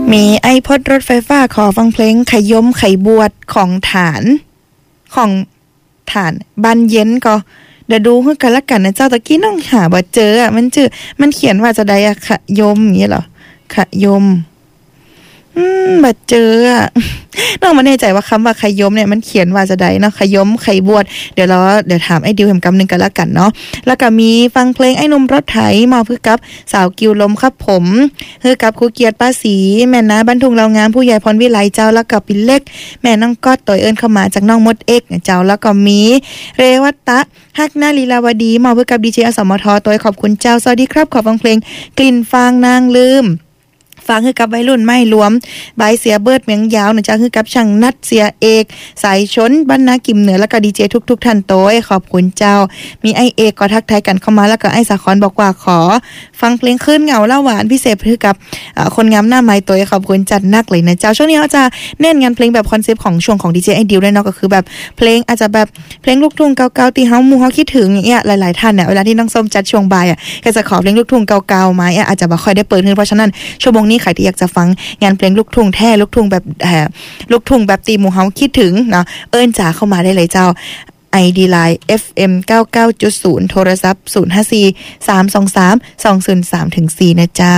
มีไอพอดรถไฟฟ้าขอฟังเพลงไขยมไขบวชของฐานบันเย็นก็เดี๋ยวดูคือกันละกันนะเจ้าตะกี้น้องหาบ่เจออ่ะมันเขียนว่าจะได้อะขยมอย่างนี้เหรอขยมบ่เจออ่ะน้องไม่แน่ใจว่าคำว่าขยมเนี่ยมันเขียนว่าจะได้เนาะขยมไขบวชเดี๋ยวถามไอ้ดิวแหมกำนึงกันละกันเนาะแล้วก็มีฟังเพลงไอ้หนุ่มรถไถมอบคือกับสาวกิวลมครับผมคือกับครูเกียรติป้าศรีแม่นะบรรทุงเรางามผู้ใหญ่พรวิไลเจ้าแล้วก็ปิ่นเล็กแม่น้องก๊อดต่อยเอิ้นเข้ามาจากน้องมดเอ็กเจ้าแล้วก็มีเรวัตตะฮักหน้าลีลาวดีมอบคือกับดีเจอสมทตัวขอบคุณเจ้าสวัสดีครับขอฟังเพลงกลิ่นฟางนางลืมฟังคือกับวัยรุ่นไม่รวมใบเสียเบิดเมียงยาวนะจ๊ะคือกับช่างนัดเสียเอกสายชนบรรณากิมเหนือแล้วก็ดีเจทุกท่านโต้ขอบคุณเจ้ามีไอเอกก็ทักทายกันเข้ามาแล้วก็ไอสาคอนบอกว่าขอฟังเพลงขึ้นเงาเล่าหวานพิเศษคือกับคนงามหน้าไม้โต้ขอบคุณจัดนักเลยนะเจ้าช่วงนี้เราจะเน้นงานเพลงแบบคอนเซปต์ของช่วงของดีเจไอดิวด้วยเนาะก็คือแบบเพลงอาจจะแบบเพลงลูกทุ่งเก่าๆที่เฮาหมู่เฮาคิดถึงอย่างเงี้ยหลายๆท่านเนี่ยเวลาที่น้องส้มจัดช่วงบ่ายอ่ะก็จะขอเพลงลูกทุ่งเก่าๆมาอาจจะบ่ค่อยได้เปิดเพราะฉะนั้นชั่วโมงนี้ใครที่อยากจะฟังงานเพลงลูกทุ่งแท้ลูกทุ่งแบบตีหมู่เฮาคิดถึงเนาะเอิ้นจ๋าเข้ามาได้เลยเจ้า ID Line FM 99.0 โทรศัพท์054 323 203-4นะเจ้า